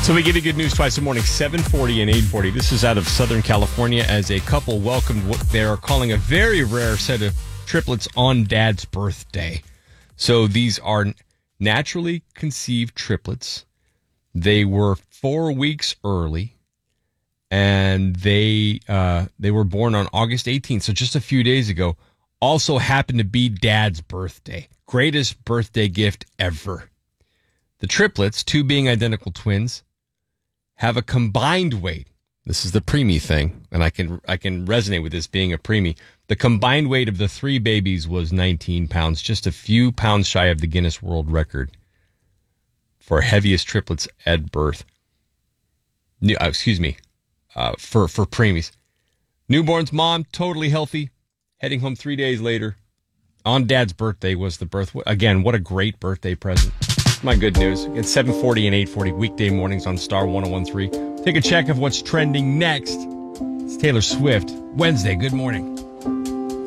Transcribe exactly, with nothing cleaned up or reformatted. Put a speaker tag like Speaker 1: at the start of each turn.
Speaker 1: So we give you good news twice a morning, seven forty and eight forty. This is out of Southern California as a couple welcomed what they are calling a very rare set of triplets on Dad's birthday. So these are naturally conceived triplets. They were four weeks early, and they uh, they were born on August eighteenth, so just a few days ago. Also happened to be Dad's birthday. Greatest birthday gift ever. The triplets, two being identical twins, have a combined weight. This is the preemie thing, and I can I can resonate with this being a preemie. The combined weight of the three babies was nineteen pounds, just a few pounds shy of the Guinness World Record for heaviest triplets at birth. New, uh, excuse me, uh, for for preemies. Newborn's mom, totally healthy, heading home three days later. On Dad's birthday was the birth. Again, what a great birthday present. My good news. It's seven forty and eight forty weekday mornings on Star one oh one three. Take a check of what's trending next. It's Taylor Swift. Wednesday. Good morning.